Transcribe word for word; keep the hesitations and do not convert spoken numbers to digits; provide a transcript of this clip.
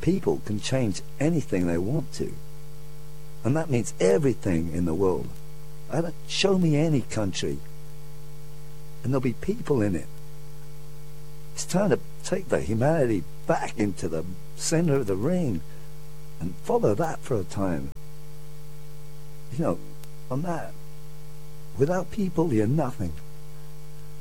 people can change anything they want to. And that means everything in the world. I don't, show me any country, and there'll be people in it. It's time to take the humanity back into the center of the ring and follow that for a time. You know, on that, without people, you're nothing.